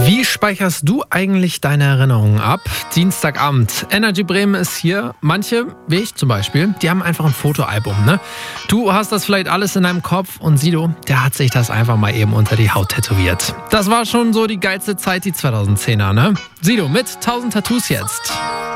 Wie speicherst du eigentlich deine Erinnerungen ab? Dienstagabend. Energy Bremen ist hier. Manche, wie ich zum Beispiel, die haben einfach ein Fotoalbum, ne? Du hast das vielleicht alles in deinem Kopf und Sido, der hat sich das einfach mal eben unter die Haut tätowiert. Das war schon so die geilste Zeit, die 2010er, ne? Sido mit 1000 Tattoos jetzt.